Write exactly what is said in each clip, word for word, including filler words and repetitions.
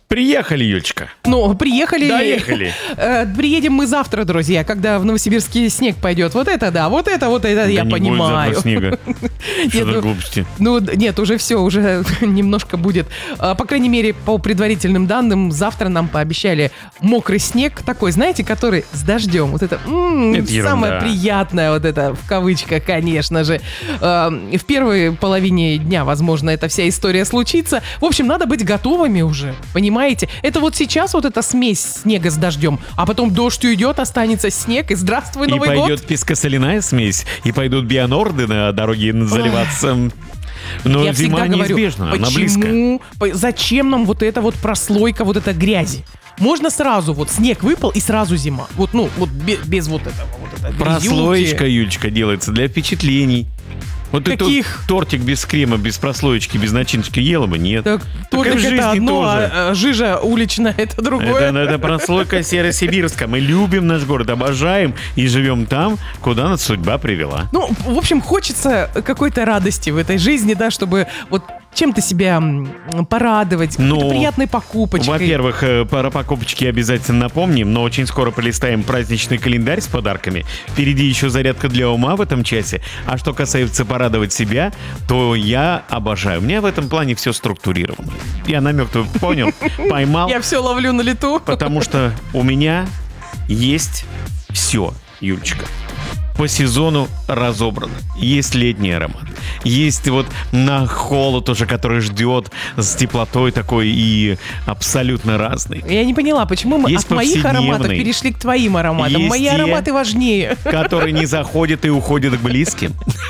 Приехали, Юлечка. Ну, приехали. Доехали. Э, приедем мы завтра, друзья, когда в Новосибирске снег пойдет. Вот это да, вот это, вот это, Да я не понимаю. будет завтра снега. Что Нет, за ну, глупости? Ну, нет, уже все, уже немножко будет. А, по крайней мере, по предварительным данным, завтра нам пообещали мокрый снег, такой, знаете, который с дождем. Вот это, м-м, Это ерунда. самое приятное, вот это, в кавычках, конечно же. А, в первой половине дня, возможно, эта вся история случится. В общем, надо быть готовыми уже, понимаете? Это вот сейчас вот эта смесь снега с дождем, а потом дождь уйдет, останется снег, и здравствуй, И Новый год. пойдет песко-соляная смесь, и пойдут бианорды на дороге заливаться. Но Я зима всегда говорю, неизбежна, она близко. почему, по- зачем нам вот эта вот прослойка, вот эта грязи? Можно сразу, вот снег выпал и сразу зима. Вот, ну, вот без, без вот этого, вот этой грязюки. Прослоечка, Юлечка, делается для впечатлений. Вот ты Каких? тот- тортик без крема, без прослоечки, без начинки ела бы, нет. Так, Так тортик и в жизни это одно, тоже. а, а жижа уличная это другое. Это, это прослойка Северосибирска. Мы любим наш город, обожаем и живем там, куда нас судьба привела. Ну, в общем, хочется какой-то радости в этой жизни, да, чтобы вот чем-то себя м, порадовать, Ну, какой-то приятной покупочкой. Во-первых, э, про покупочки обязательно напомним, но очень скоро полистаем праздничный календарь с подарками. Впереди еще зарядка для ума в этом часе. А что касается порадовать себя, то я обожаю. У меня в этом плане все структурировано. Я намек твой понял, поймал, Я все ловлю на лету. потому что у меня есть все, Юлечка. По сезону разобрано. Есть летний аромат. Есть вот на холод уже, который ждет с теплотой такой и абсолютно разный. Я не поняла, почему мы Есть от моих ароматов повседневный. перешли к твоим ароматам. Есть Мои те- ароматы важнее. Который не заходит и уходит к близким.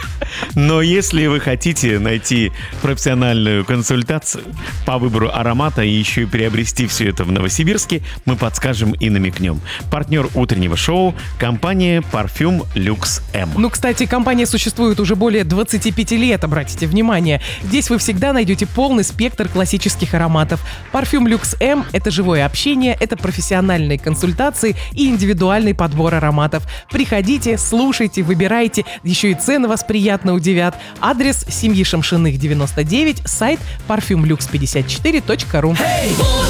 Но если вы хотите найти профессиональную консультацию по выбору аромата и еще и приобрести все это в Новосибирске, мы подскажем и намекнем. Партнер утреннего шоу – компания «Парфюм Люкс М». Ну, кстати, компания существует уже более двадцати пяти лет, обратите внимание. Здесь вы всегда найдете полный спектр классических ароматов. Парфюм Люкс М – это живое общение, это профессиональные консультации и индивидуальный подбор ароматов. Приходите, слушайте, выбирайте, еще и цены вас приятно удивят. Адрес семьи Шамшиных, девяносто девять, сайт парфюм люкс пятьдесят четыре точка ру.